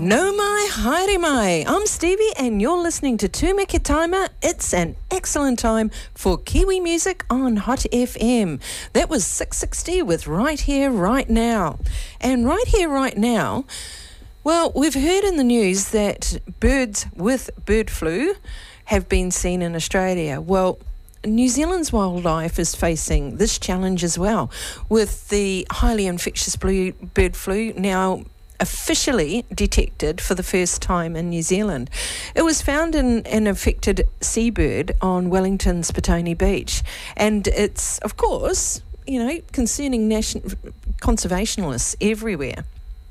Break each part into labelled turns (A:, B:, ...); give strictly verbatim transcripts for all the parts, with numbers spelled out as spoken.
A: No mai, haere mai. I'm Stevie and you're listening to Tūmeke Taima. It's an excellent time for Kiwi music on Hot F M. That was six sixty with Right Here, Right Now. And Right Here, Right Now, well, we've heard in the news that birds with bird flu have been seen in Australia. Well, New Zealand's wildlife is facing this challenge as well, with the highly infectious blue bird flu now officially detected for the first time in New Zealand. It was found in an affected seabird on Wellington's Petone Beach, and it's, of course, you know, concerning national conservationists everywhere.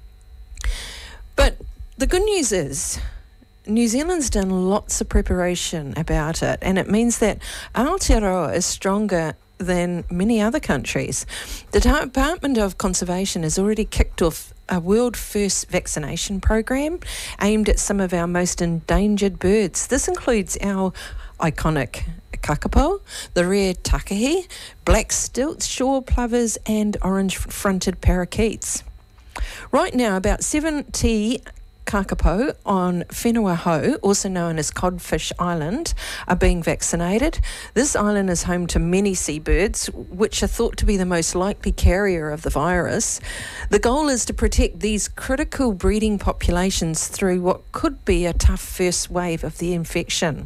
A: But the good news is New Zealand's done lots of preparation about it, and it means that Aotearoa is stronger than many other countries. The Department of Conservation has already kicked off a world-first vaccination program aimed at some of our most endangered birds. This includes our iconic kakapo, the rare takahe, black stilt, shore plovers and orange-fronted parakeets. Right now, about seventy kakapo on Whenua Hou, also known as Codfish Island, are being vaccinated. This island is home to many seabirds, which are thought to be the most likely carrier of the virus. The goal is to protect these critical breeding populations through what could be a tough first wave of the infection.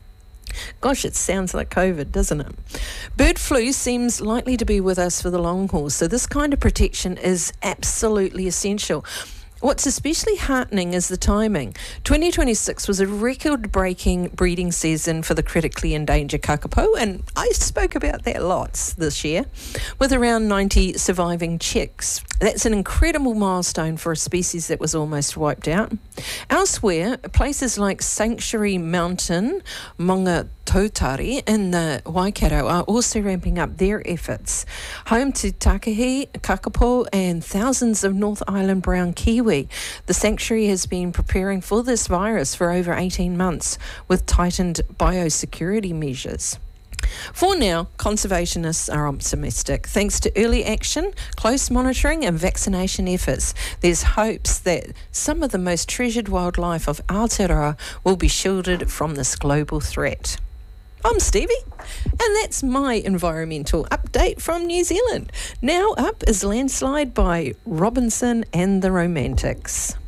A: Gosh, it sounds like COVID, doesn't it? Bird flu seems likely to be with us for the long haul, so this kind of protection is absolutely essential. What's especially heartening is the timing. twenty twenty-six was a record-breaking breeding season for the critically endangered kakapo, and I spoke about that lots this year, with around ninety surviving chicks. That's an incredible milestone for a species that was almost wiped out. Elsewhere, places like Sanctuary Mountain, Maunga Tautari in the Waikato are also ramping up their efforts. Home to takahe, kakapo and thousands of North Island brown kiwi, the sanctuary has been preparing for this virus for over eighteen months with tightened biosecurity measures. For now, conservationists are optimistic. Thanks to early action, close monitoring and vaccination efforts, there's hopes that some of the most treasured wildlife of Aotearoa will be shielded from this global threat. I'm Stevie, and that's my environmental update from New Zealand. Now up is Landslide by Robinson and the Romantics.